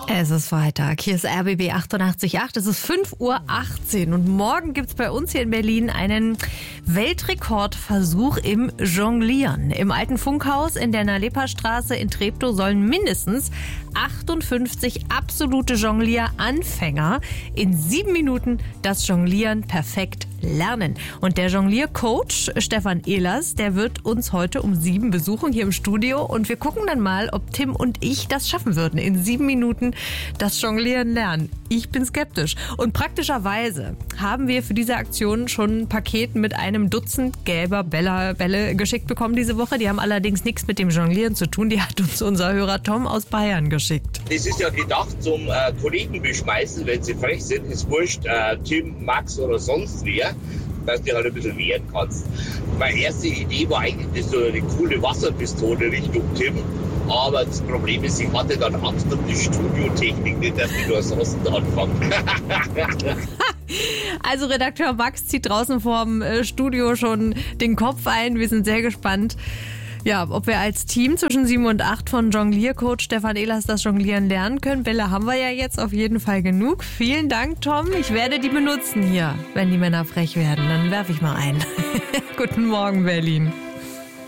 Es ist Freitag, hier ist RBB 88.8, es ist 5:18 Uhr und morgen gibt es bei uns hier in Berlin einen Weltrekordversuch im Jonglieren. Im alten Funkhaus in der Nalepa-Straße in Treptow sollen mindestens 58 absolute Jonglier-Anfänger in 7 Minuten das Jonglieren perfekt lernen. Und der Jonglier-Coach Stefan Ehlers, der wird uns heute um 7 besuchen hier im Studio und wir gucken dann mal, ob Tim und ich das schaffen würden, in 7 Minuten das Jonglieren lernen. Ich bin skeptisch. Und praktischerweise haben wir für diese Aktion schon ein Paket mit einem Dutzend gelber Bälle geschickt bekommen diese Woche. Die haben allerdings nichts mit dem Jonglieren zu tun. Die hat uns unser Hörer Tom aus Bayern geschickt. Das ist ja gedacht zum Kollegen beschmeißen, wenn sie frech sind. Ist wurscht, Tim, Max oder sonst wer, dass du halt ein bisschen wehren kannst. Meine erste Idee war eigentlich so eine coole Wasserpistole Richtung Tim. Aber das Problem ist, ich hatte dann Angst um die Studiotechnik, nicht, dass die nur sonst anfangen. Also Redakteur Max zieht draußen vorm Studio schon den Kopf ein. Wir sind sehr gespannt, ja, ob wir als Team zwischen 7 und 8 von Jongliercoach Stefan Ehlers das Jonglieren lernen können. Bälle haben wir ja jetzt auf jeden Fall genug. Vielen Dank, Tom. Ich werde die benutzen hier, wenn die Männer frech werden. Dann werfe ich mal ein. Guten Morgen, Berlin.